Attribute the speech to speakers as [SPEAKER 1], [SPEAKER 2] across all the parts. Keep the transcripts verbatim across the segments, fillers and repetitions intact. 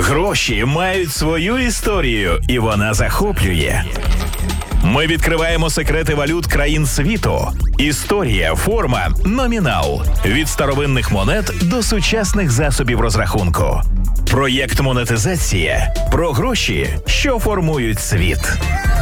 [SPEAKER 1] Гроші мають свою історію, і вона захоплює. Ми відкриваємо секрети валют країн світу. Історія, форма, номінал. Від старовинних монет до сучасних засобів розрахунку. Проєкт «Монетизація» про гроші, що формують світ.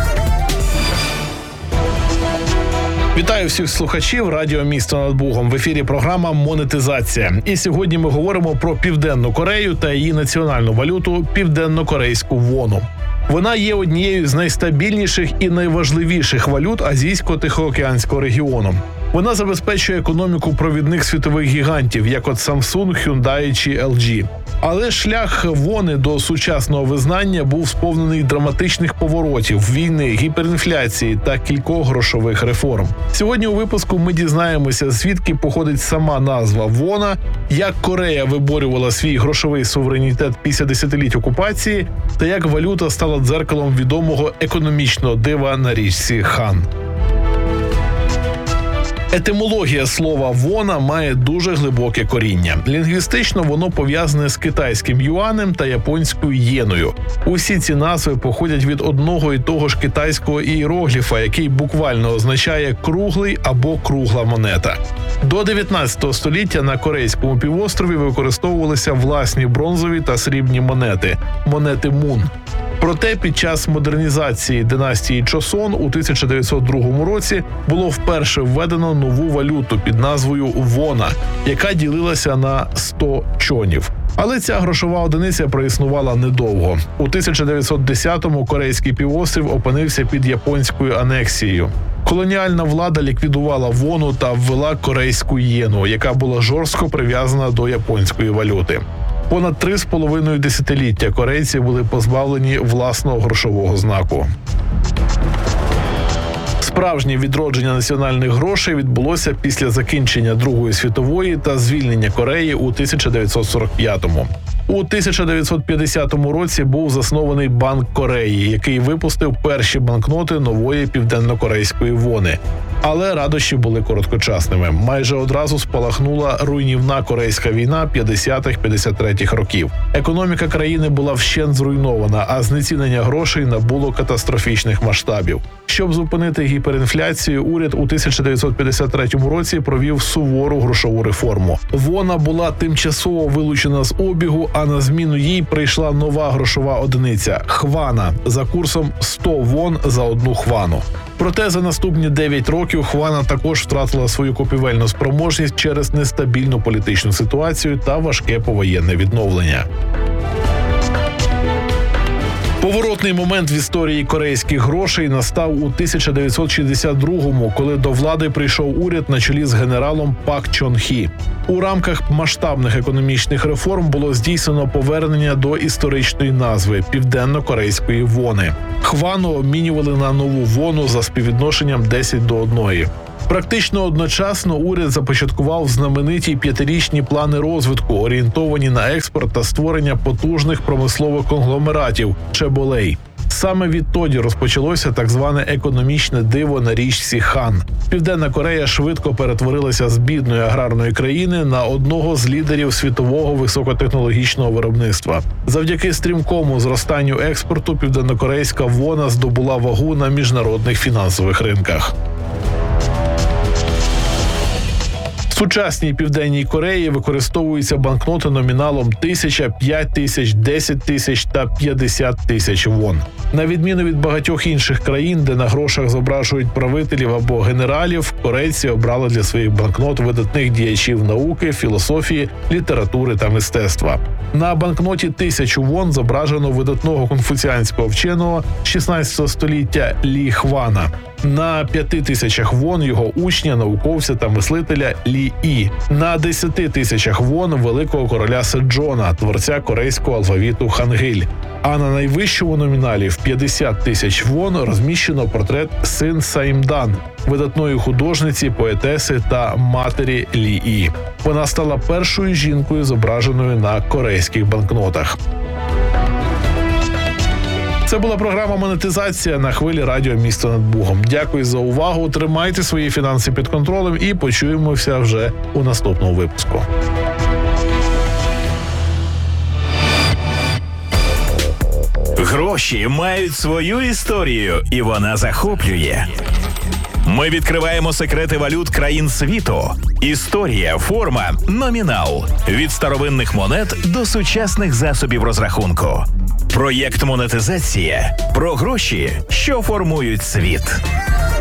[SPEAKER 2] Вітаю всіх слухачів радіо «Місто над Бугом». В ефірі програма «Монетизація». І сьогодні ми говоримо про Південну Корею та її національну валюту – південно-корейську вону. Вона є однією з найстабільніших і найважливіших валют Азійсько-Тихоокеанського регіону. Вона забезпечує економіку провідних світових гігантів, як от Samsung, Hyundai чи ел джі. Але шлях вони до сучасного визнання був сповнений драматичних поворотів, війни, гіперінфляції та кількох грошових реформ. Сьогодні у випуску ми дізнаємося, звідки походить сама назва вона, як Корея виборювала свій грошовий суверенітет після десятиліть окупації та як валюта стала дзеркалом відомого економічного дива на річці Хан. Етимологія слова «вона» має дуже глибоке коріння. Лінгвістично воно пов'язане з китайським юанем та японською єною. Усі ці назви походять від одного і того ж китайського ієрогліфа, який буквально означає «круглий» або «кругла монета». До дев'ятнадцятого століття на Корейському півострові використовувалися власні бронзові та срібні монети – монети мун. Проте під час модернізації династії Чосон у тисяча дев'ятсот другому році було вперше введено нову валюту під назвою вона, яка ділилася на сто чонів. Але ця грошова одиниця проіснувала недовго. У тисяча дев'ятсот десятому Корейський півострів опинився під японською анексією. Колоніальна влада ліквідувала вону та ввела корейську єну, яка була жорстко прив'язана до японської валюти. Понад три з половиною десятиліття корейці були позбавлені власного грошового знаку. Справжнє відродження національних грошей відбулося після закінчення Другої світової та звільнення Кореї у тисяча дев'ятсот сорок п'ятому. У тисяча дев'ятсот п'ятдесятому році був заснований Банк Кореї, який випустив перші банкноти нової південно-корейської вони. Але радощі були короткочасними. Майже одразу спалахнула руйнівна корейська війна п'ятдесятих-п'ятдесят третіх років. Економіка країни була вщент зруйнована, а знецінення грошей набуло катастрофічних масштабів. Щоб зупинити гіперінфляцію, уряд у тисяча дев'ятсот п'ятдесят третьому році провів сувору грошову реформу. Вона була тимчасово вилучена з обігу, а на зміну їй прийшла нова грошова одиниця – хвана, за курсом сто вон за одну хвану. Проте за наступні дев'ять років хвана також втратила свою купівельну спроможність через нестабільну політичну ситуацію та важке повоєнне відновлення. Поворотний момент в історії корейських грошей настав у тисяча дев'ятсот шістдесят другому, коли до влади прийшов уряд на чолі з генералом Пак Чон Хі. У рамках масштабних економічних реформ було здійснено повернення до історичної назви – південно-корейської вони. Хвану обмінювали на нову вону за співвідношенням десять до одного. Практично одночасно уряд започаткував знамениті п'ятирічні плани розвитку, орієнтовані на експорт та створення потужних промислових конгломератів – чеболей. Саме відтоді розпочалося так зване економічне диво на річці Хан. Південна Корея швидко перетворилася з бідної аграрної країни на одного з лідерів світового високотехнологічного виробництва. Завдяки стрімкому зростанню експорту південнокорейська вона здобула вагу на міжнародних фінансових ринках. В сучасній Південній Кореї використовуються банкноти номіналом тисяча, п'ять тисяч, десять тисяч та п'ятдесят тисяч вон. На відміну від багатьох інших країн, де на грошах зображують правителів або генералів, корейці обрали для своїх банкнот видатних діячів науки, філософії, літератури та мистецтва. На банкноті тисячу вон зображено видатного конфуціанського вченого шістнадцятого століття Лі Хвана. На п'яти тисячах вон його учня, науковця та мислителя Лі І. На десяти тисячах вон великого короля Седжона, творця корейського алфавіту Хангиль. А на найвищому номіналі в п'ятдесят тисяч вон розміщено портрет Син Саїмдан, видатної художниці, поетеси та матері Лі І. Вона стала першою жінкою, зображеною на корейських банкнотах. Це була програма «Монетизація» на хвилі радіо «Місто над Бугом». Дякую за увагу, тримайте свої фінанси під контролем і почуємося вже у наступному випуску.
[SPEAKER 1] Гроші мають свою історію, і вона захоплює. Ми відкриваємо секрети валют країн світу. Історія, форма, номінал. Від старовинних монет до сучасних засобів розрахунку. Проєкт «Монетизація» про гроші, що формують світ.